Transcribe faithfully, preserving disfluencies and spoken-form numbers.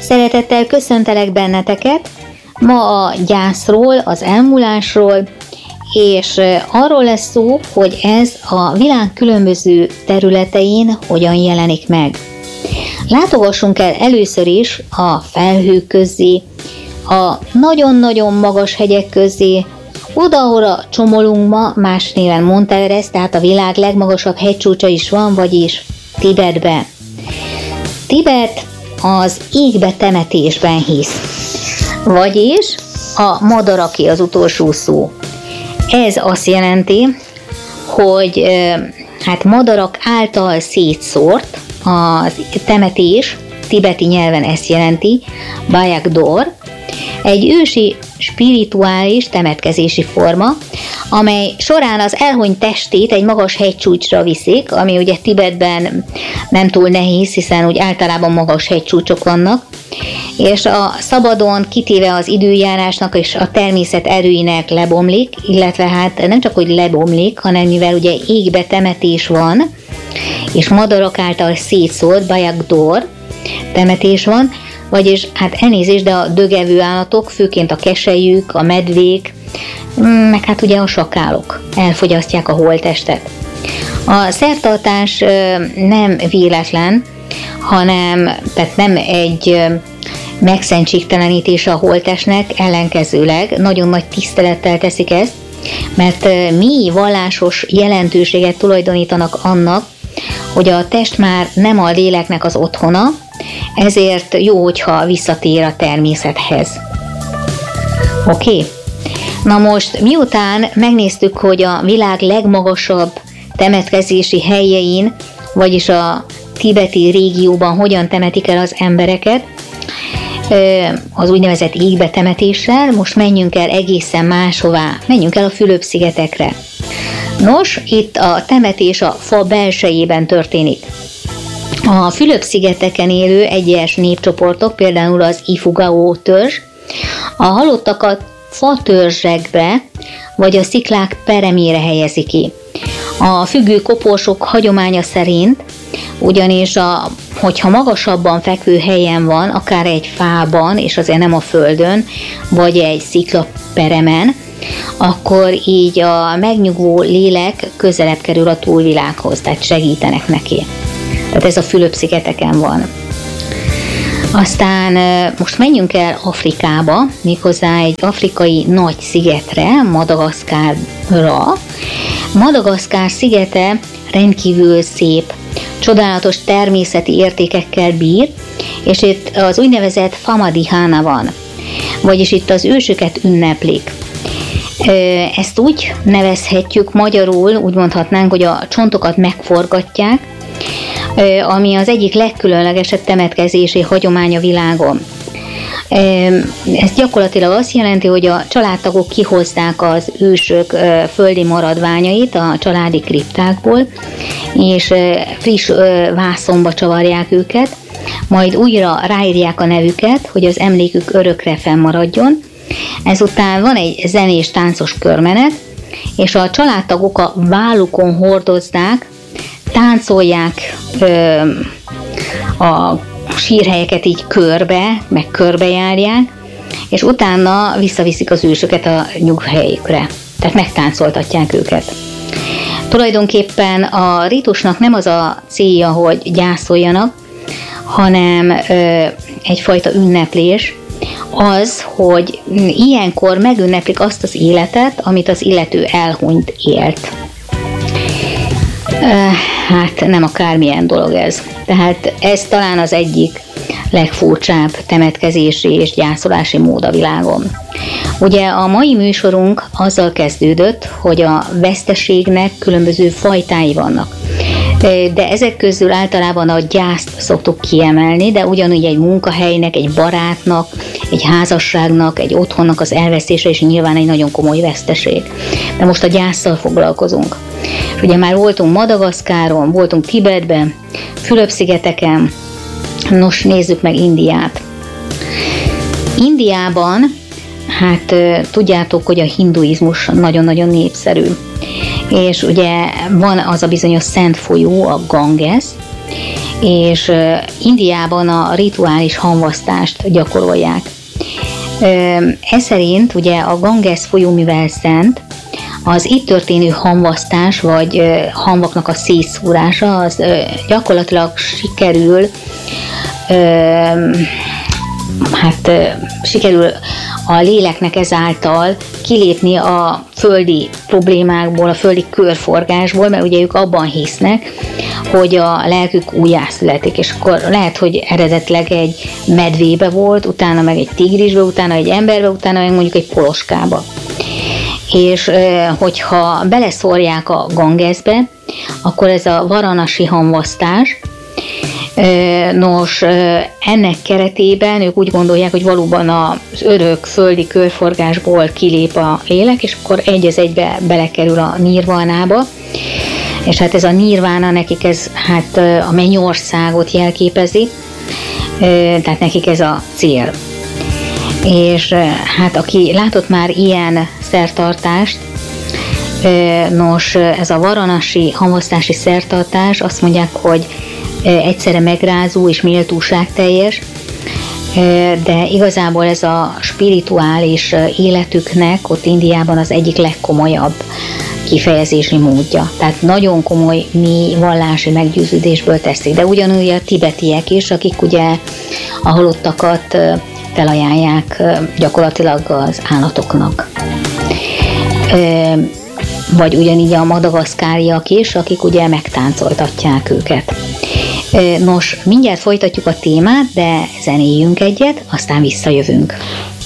Szeretettel köszöntelek benneteket. Ma a gyászról, az elmúlásról, és arról lesz szó, hogy ez a világ különböző területein hogyan jelenik meg. Látogassunk el először is a felhők közé, a nagyon-nagyon magas hegyek közé, oda, ahol csomolunk ma, más néven Mount Everest, tehát a világ legmagasabb hegycsúcsa is van, vagyis Tibetben. Tibet az égbe temetésben hisz, vagyis a madaraké az utolsó szó. Ez azt jelenti, hogy hát madarak által szétszórt a temetés, tibeti nyelven ezt jelenti, Bayak Dor, egy ősi spirituális temetkezési forma, amely során az elhunyt testét egy magas hegycsúcsra viszik, ami ugye Tibetben nem túl nehéz, hiszen úgy általában magas hegycsúcsok vannak, és a szabadon kitéve az időjárásnak és a természet erőinek lebomlik, illetve hát nem csak, hogy lebomlik, hanem mivel ugye égbe temetés van, és madarak által szétszórt Bayak Dor temetés van, vagyis hát elnézést, de a dögevő állatok, főként a keselyük, a medvék, meg hát ugye a sakálok elfogyasztják a holttestet. A szertartás nem véletlen, hanem tehát nem egy megszentségtelenítése a holttestnek, ellenkezőleg nagyon nagy tisztelettel teszik ezt, mert mély vallásos jelentőséget tulajdonítanak annak, hogy a test már nem a léleknek az otthona, ezért jó, hogyha visszatér a természethez. Oké? Okay. Na most, miután megnéztük, hogy a világ legmagasabb temetkezési helyein, vagyis a tibeti régióban hogyan temetik el az embereket, az úgynevezett égbe temetéssel, most menjünk el egészen máshová, menjünk el a Fülöp-szigetekre. Nos, itt a temetés a fa belsejében történik. A Fülöp-szigeteken élő egyes népcsoportok, például az Ifugao törzs, a halottakat fatörzsekbe vagy a sziklák peremére helyezi ki. A függő koporsók hagyománya szerint, ugyanis a, hogyha magasabban fekvő helyen van, akár egy fában, és azért nem a földön, vagy egy sziklaperemen, akkor így a megnyugvó lélek közelebb kerül a túlvilághoz, tehát segítenek neki. Tehát ez a Fülöp-szigeteken van. Aztán most menjünk el Afrikába, méghozzá egy afrikai nagy szigetre, Madagaszkárra. Madagaszkár szigete rendkívül szép, csodálatos természeti értékekkel bír, és itt az úgynevezett Famadihana van, vagyis itt az ősöket ünneplik. Ezt úgy nevezhetjük magyarul, úgy mondhatnánk, hogy a csontokat megforgatják, ami az egyik legkülönlegesebb temetkezési hagyomány a világon. Ez gyakorlatilag azt jelenti, hogy a családtagok kihozzák az ősök földi maradványait a családi kriptákból, és friss vászonba csavarják őket, majd újra ráírják a nevüket, hogy az emlékük örökre fennmaradjon. Ezután van egy zenés táncos körmenet, és a családtagok a vállukon hordozzák, táncolják ö, a sírhelyeket így körbe, meg körbejárják, és utána visszaviszik az ősöket a nyughelyükre. Tehát megtáncoltatják őket. Tulajdonképpen a ritusnak nem az a célja, hogy gyászoljanak, hanem ö, egyfajta ünneplés, az, hogy ilyenkor megünneplik azt az életet, amit az illető elhunyt élt. Hát nem akármilyen dolog ez. Tehát ez talán az egyik legfurcsább temetkezési és gyászolási mód a világon. Ugye a mai műsorunk azzal kezdődött, hogy a veszteségnek különböző fajtái vannak. De ezek közül általában a gyászt szoktuk kiemelni, de ugyanúgy egy munkahelynek, egy barátnak, egy házasságnak, egy otthonnak az elvesztése is nyilván egy nagyon komoly veszteség. De most a gyásszal foglalkozunk. Ugye már voltunk Madagaszkáron, voltunk Tibetben, Fülöp-szigeteken, nos nézzük meg Indiát. Indiában, hát tudjátok, hogy a hinduizmus nagyon-nagyon népszerű. És ugye van az a bizonyos szent folyó, a Ganges, és Indiában a rituális hamvasztást gyakorolják. Ez szerint ugye a Ganges folyó, mivel szent, az itt történő hamvasztás, vagy hamvaknak a szétszórása, az gyakorlatilag sikerül, hát sikerül a léleknek ezáltal kilépni a földi problémákból, a földi körforgásból, mert ugye ők abban hisznek, hogy a lelkük újjászületik, és akkor lehet, hogy eredetleg egy medvébe volt, utána meg egy tigrisbe, utána egy emberbe, utána meg mondjuk egy poloskába. És hogyha beleszórják a Gangesbe, akkor ez a varanasi hamvasztás, nos, ennek keretében ők úgy gondolják, hogy valóban az örök földi körforgásból kilép a lélek, és akkor egy az egybe belekerül a nirvánába, és hát ez a nirvána nekik ez hát a mennyországot jelképezi, tehát nekik ez a cél. És hát aki látott már ilyen szertartást, nos, ez a varanasi hamvasztási szertartás, azt mondják, hogy egyszerre megrázó és méltóságteljes, de igazából ez a spirituális életüknek ott Indiában az egyik legkomolyabb kifejezési módja. Tehát nagyon komoly, mély vallási meggyőződésből teszik. De ugyanúgy a tibetiek is, akik ugye a halottakat felajánlják gyakorlatilag az állatoknak. Vagy ugyanígy a madagaszkáriak is, akik ugye megtáncoltatják őket. Nos, mindjárt folytatjuk a témát, de zenéljünk egyet, aztán visszajövünk.